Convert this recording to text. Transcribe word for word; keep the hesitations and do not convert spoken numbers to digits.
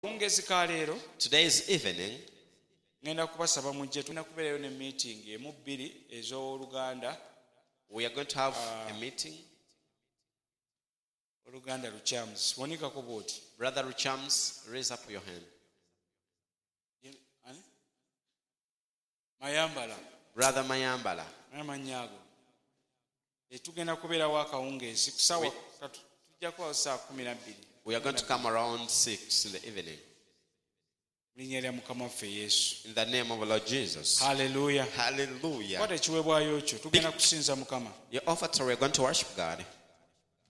Today's evening, ngenda kubasaba mujje tulina kubeerayo ne meeting emu bbiri ez'Oluganda. we are going to have a meeting. Oluganda Luchams. Wonikako bwoti. Brother Ruchams, raise up your hand. Ani? Mayambala. Brother Mayambala. Amanyago. Tugenda kubeerawo akawungeezi kusawa tujja kuba saa kumi na bbiri. We are going to come around six in the evening. Linnya lya Mukama waffe Yesu. In the name of the Lord Jesus. Hallelujah. Hallelujah. Kwata ekiweebwayo kyo tugenda kusinza Mukama. Your offer, we are going to worship God.